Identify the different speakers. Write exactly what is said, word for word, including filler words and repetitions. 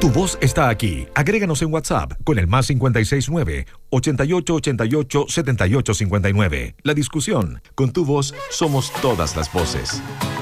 Speaker 1: Tu voz está aquí. Agréganos en WhatsApp con el más cinco seis nueve, ochenta y ocho ochenta y ocho, setenta y ocho cincuenta y nueve. La discusión. Con tu voz somos todas las voces.